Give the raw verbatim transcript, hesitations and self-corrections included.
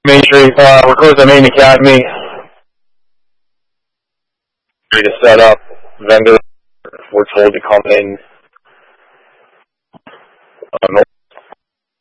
Main Street, uh, we're close to Main Academy. Ready to set up. Vendor, we're told to come in. Uh,